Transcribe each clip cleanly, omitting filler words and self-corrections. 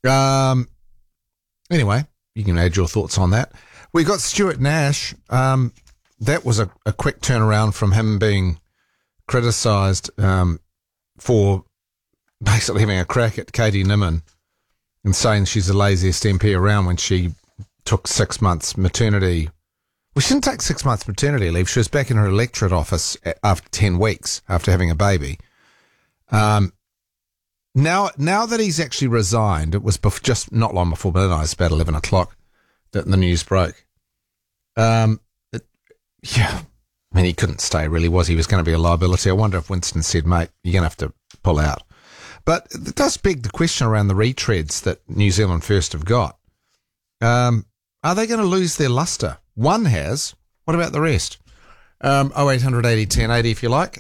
Anyway, you can add your thoughts on that. We got Stuart Nash. That was a quick turnaround from him being criticised for basically having a crack at Katie Nimmin and saying she's the laziest MP around when she took 6 months maternity. Well, she didn't take 6 months maternity leave. She was back in her electorate office after 10 weeks after having a baby. Now that he's actually resigned, it was just not long before midnight, it's about 11 o'clock that the news broke. I mean, he couldn't stay, really, was he? He was going to be a liability. I wonder if Winston said, mate, you're going to have to pull out. But it does beg the question around the retreads that New Zealand First have got. Are they going to lose their lustre? One has. What about the rest? 0800 80 10 80 if you like.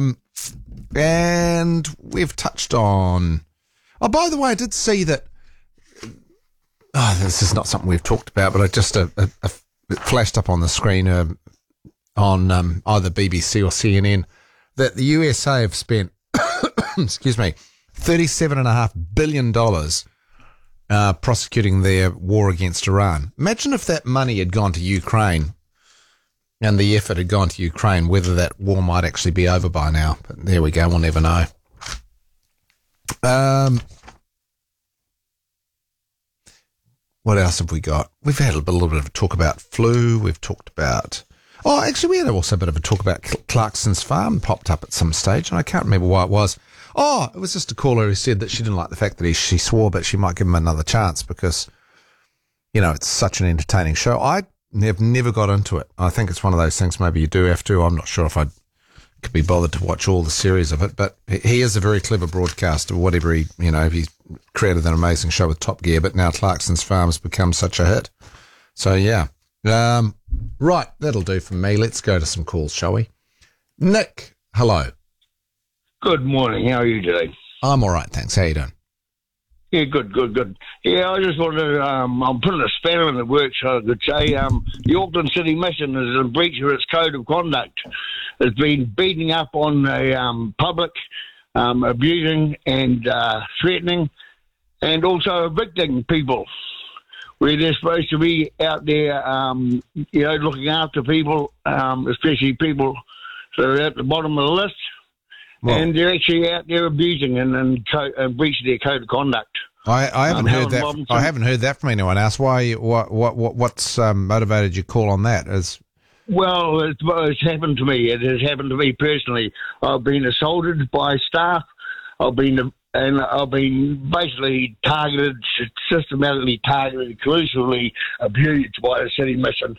And we've touched on... Oh, by the way, I did see that... Oh, this is not something we've talked about, but it just it flashed up on the screen on either BBC or CNN that the USA have spent, excuse me, $37.5 billion prosecuting their war against Iran. Imagine if that money had gone to Ukraine and the effort had gone to Ukraine, whether that war might actually be over by now. But there we go, we'll never know. What else have we got? We've had a little bit of a talk about flu. We've talked about... Oh, actually, we had also a bit of a talk about Clarkson's Farm popped up at some stage, and I can't remember why it was. Oh, it was just a caller who said that she didn't like the fact that she swore, but she might give him another chance because, you know, it's such an entertaining show. I have never got into it. I think it's one of those things maybe you do have to. I'm not sure if I could be bothered to watch all the series of it, but he is a very clever broadcaster. Whatever he's created an amazing show with Top Gear, but now Clarkson's Farm has become such a hit. So, yeah. Right, that'll do for me. Let's go to some calls, shall we? Nick, hello. Good morning. How are you today? I'm all right, thanks. How you doing? Yeah, good. Yeah, I just wanted I'm putting a spanner in the works, I could say. The Auckland City Mission is in breach of its code of conduct. It's been beating up on the public, abusing and threatening, and also evicting people. Where they're supposed to be out there, looking after people, especially people that are at the bottom of the list. Well, and they're actually out there abusing and breaching their code of conduct. I haven't heard that. Robinson. I haven't heard that from anyone else. Why? What's motivated you call on that? Well, it's happened to me. It has happened to me personally. I've been assaulted by staff. I've been basically targeted, systematically targeted, collusively abused by the City Mission.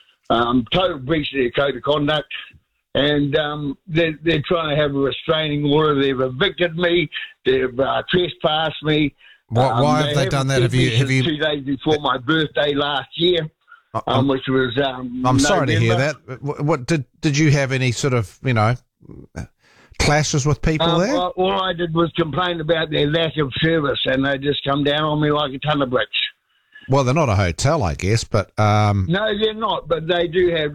Total breach of their code of conduct. And they're trying to have a restraining order. They've evicted me. They've trespassed me. Why have they done that? Have you 2 days before my birthday last year, which was I'm sorry to hear that. What did you have any sort of clashes with people there? All I did was complain about their lack of service, and they just come down on me like a ton of bricks. Well, they're not a hotel, I guess, but no, they're not. But they do have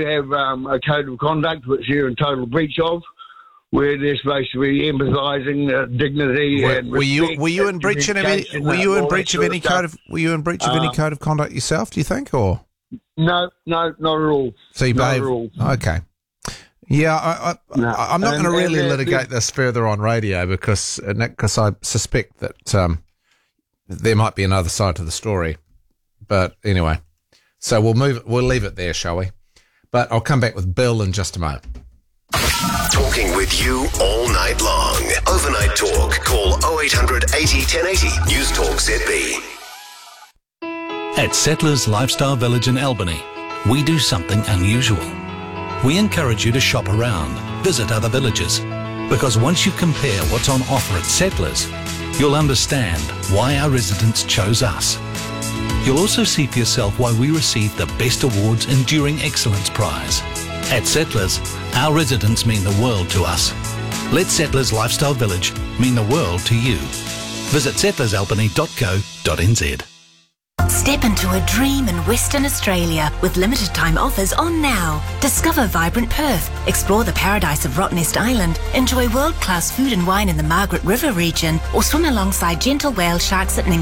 a code of conduct which they're in total breach of, where they're supposed to be emphasising dignity and respect. Were you in breach of any? Were you in breach of any code of? Were you in breach of any code of conduct yourself? Do you think, or no, not at all. So you not at all. Okay. Yeah, I'm not going to really litigate this further on radio because I suspect that there might be another side to the story. But anyway, so we'll leave it there, shall we? But I'll come back with Bill in just a moment. Talking with you all night long. Overnight talk. Call 0800 80 1080. News Talk ZB. At Settlers Lifestyle Village in Albany, we do something unusual. We encourage you to shop around, visit other villages, because once you compare what's on offer at Settlers, you'll understand why our residents chose us. You'll also see for yourself why we received the Best Awards Enduring Excellence Prize. At Settlers, our residents mean the world to us. Let Settlers Lifestyle Village mean the world to you. Visit settlersalbany.co.nz. Step into a dream in Western Australia with limited time offers on now. Discover vibrant Perth, explore the paradise of Rottnest Island, enjoy world-class food and wine in the Margaret River region, or swim alongside gentle whale sharks at